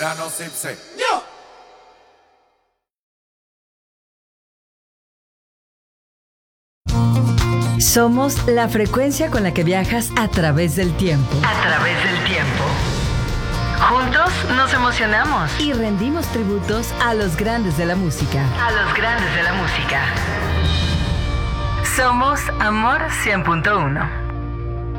Somos la frecuencia con la que viajas a través del tiempo. A través del tiempo. Juntos nos emocionamos. Y rendimos tributos a los grandes de la música. A los grandes de la música. Somos Amor 100.1.